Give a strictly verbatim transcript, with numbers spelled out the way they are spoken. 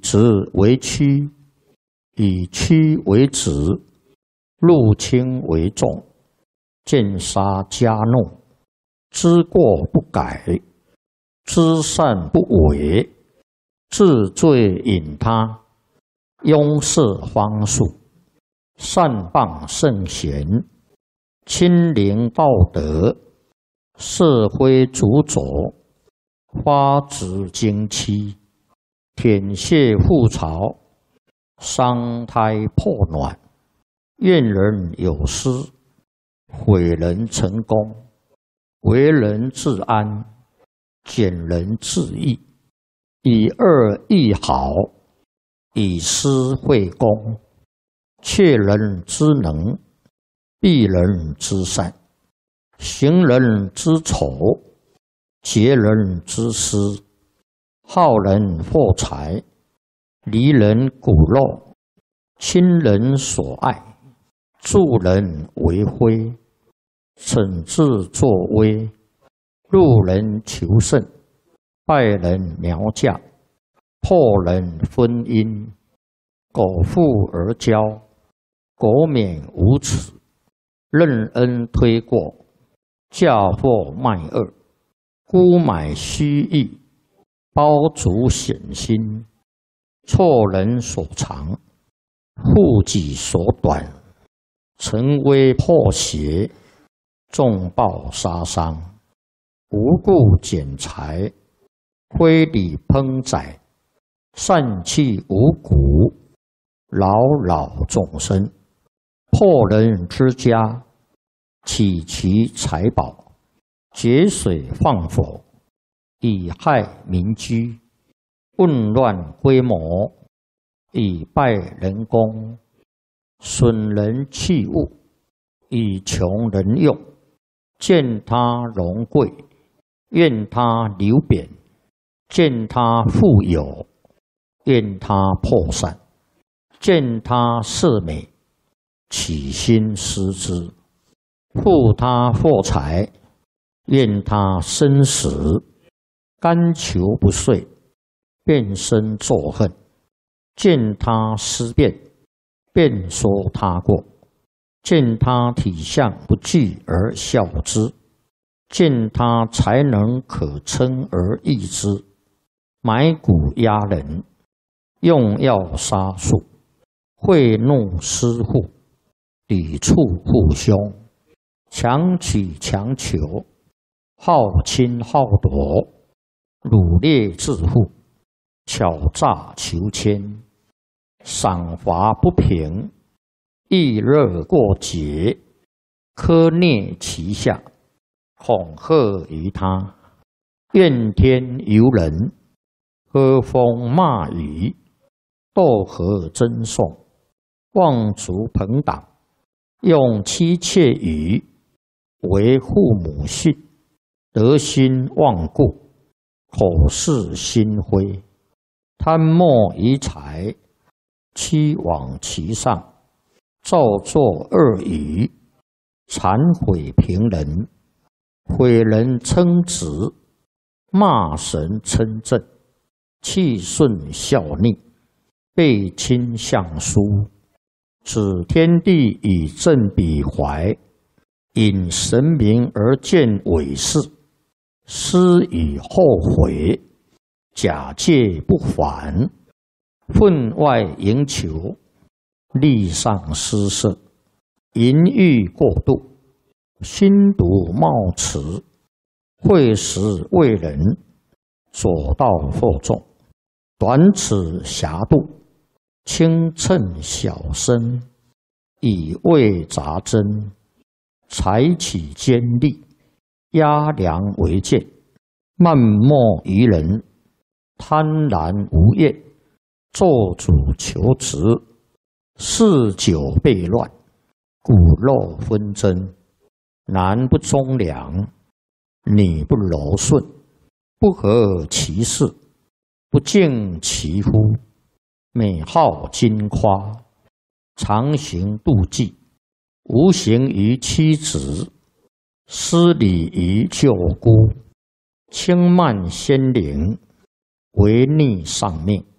直为曲，以曲为直，入轻为重，见杀加怒，知过不改，知善不为，自罪引他，庸事方术，善谤圣贤，亲临道德，是非主佐，花枝经期，舔血覆巢，伤胎破卵，怨人有失，毁人成功，为人自安，减人自益，以恶易好，以私会公，窃人之能，避人之善，行人之丑，劫人之私，好人获财，离人骨肉，亲人所爱，助人为非，惩治作威，入人求胜，败人苗嫁，破人婚姻，苟富而骄，苟免无耻，任恩推过，嫁祸卖恶，沽买虚益，包足险心，错人所长，护己所短，成威破邪，重暴杀伤，无故减财，非礼烹宰，散弃五谷，扰扰众生，破人之家，起其财宝，节水放火，以害民居，混乱规模，以败人功，损人器物，以穷人用，见他荣贵，怨他流贬，见他富有，怨他破散，见他色美，起心思之，负他获财，怨他生死，甘求不遂，变身作恨，见他思变，便说他过，见他体相不具而笑之，见他才能可称而异之，买骨压人，用药杀术，贿赂私户，抵触父兄，强取强求，好侵好夺，掳掠致富，巧诈求迁，赏罚不平，易热过节，苛虐其下，恐吓于他，怨天尤人，喝风骂雨，斗和争讼，妄族朋党，用妻妾语，为父母训，德心忘故，口是心非，贪墨于财，欺罔其上，造作恶语，谄毁平人，毁人称职，骂神称正，气顺效逆，背亲相疏，指天地以正彼怀，引神明而见伪事，思以后悔，假借不还，分外营求，力上失色，淫欲过度，心毒冒迟，会时为人，左道惑众，短尺狭度，轻称小身，以为杂针，采取尖利，压梁为剑，漫莫于人，贪婪无厌，做主求职，嗜酒悖乱，骨肉纷争，男不忠良，女不柔顺，不合其事，不敬其夫，美好矜夸，常行妒忌，无形于妻子，失礼于舅姑，轻慢先灵，违逆上命，